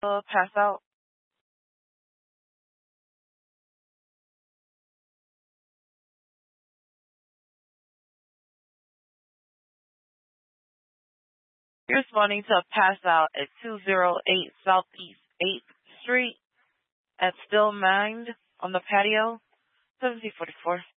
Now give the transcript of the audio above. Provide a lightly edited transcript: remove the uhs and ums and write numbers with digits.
pass out. You're responding to a pass out at 208 Southeast 8th Street at Still Mind on the patio, 1744.